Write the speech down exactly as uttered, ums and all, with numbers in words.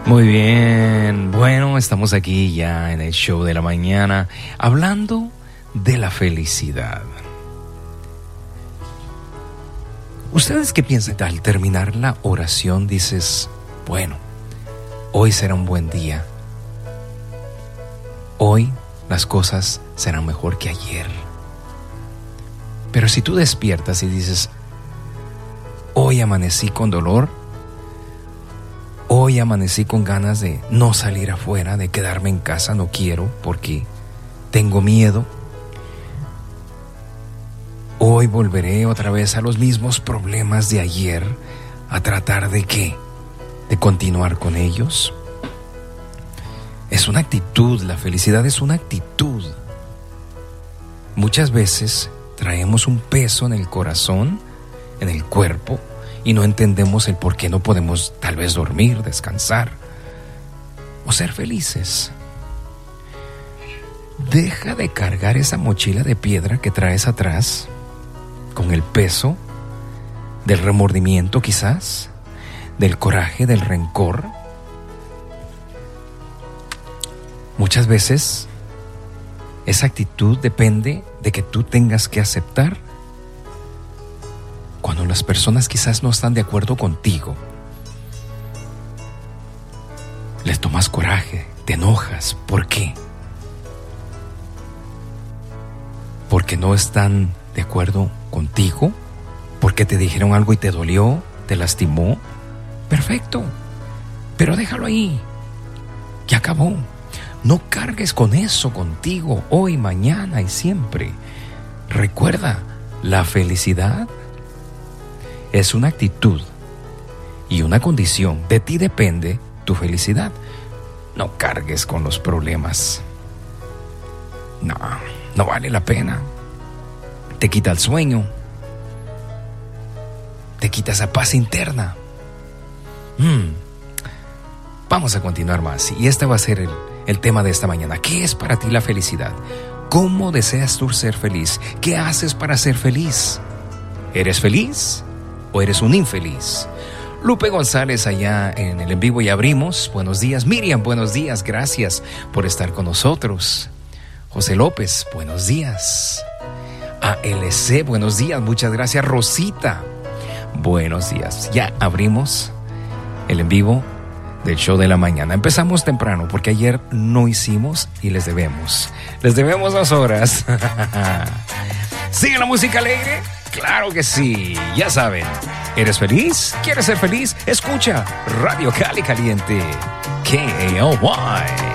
Muy bien, bueno, estamos aquí ya en el show de la mañana hablando de la felicidad. ¿Ustedes qué piensan? Al terminar la oración dices, bueno, hoy será un buen día. Hoy las cosas serán mejor que ayer. Pero si tú despiertas y dices, hoy amanecí con dolor, hoy amanecí con ganas de no salir afuera, de quedarme en casa, no quiero porque tengo miedo. Hoy volveré otra vez a los mismos problemas de ayer, a tratar de ¿qué? De continuar con ellos. Es una actitud, la felicidad es una actitud. Muchas veces traemos un peso en el corazón, en el cuerpo, y no entendemos el por qué no podemos tal vez dormir, descansar o ser felices. Deja de cargar esa mochila de piedra que traes atrás con el peso del remordimiento quizás, del coraje, del rencor. Muchas veces esa actitud depende de que tú tengas que aceptar cuando las personas quizás no están de acuerdo contigo. Les tomas coraje, te enojas. ¿Por qué? Porque no están de acuerdo contigo, porque te dijeron algo y te dolió, te lastimó. Perfecto, pero déjalo ahí, ya acabó. No cargues con eso contigo hoy, mañana y siempre. Recuerda, la felicidad es una actitud y una condición. De ti depende tu felicidad. No cargues con los problemas. No, no vale la pena. Te quita el sueño. Te quita esa paz interna. Mm. Vamos a continuar más. Y este va a ser el, el tema de esta mañana. ¿Qué es para ti la felicidad? ¿Cómo deseas tú ser feliz? ¿Qué haces para ser feliz? ¿Eres feliz o eres un infeliz? Lupe González allá en el en vivo y abrimos. Buenos días. Miriam, buenos días. Gracias por estar con nosotros. José López, buenos días. A L C, buenos días. Muchas gracias. Rosita, buenos días. Ya abrimos el en vivo del show de la mañana. Empezamos temprano porque ayer no hicimos y les debemos. Les debemos dos horas. ¿Sigue la música alegre? Claro que sí, ya saben. ¿Eres feliz? ¿Quieres ser feliz? Escucha Radio Cali Caliente. K A L Y.